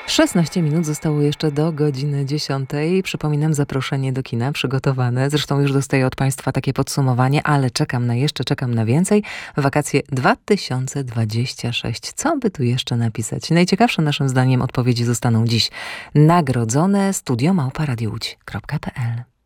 16 minut zostało jeszcze do godziny 10. Przypominam, zaproszenie do kina przygotowane. Zresztą już dostaję od Państwa takie podsumowanie, ale czekam na więcej. Wakacje 2026. Co by tu jeszcze napisać? Najciekawsze naszym zdaniem odpowiedzi zostaną dziś nagrodzone. studio@radiołódź.pl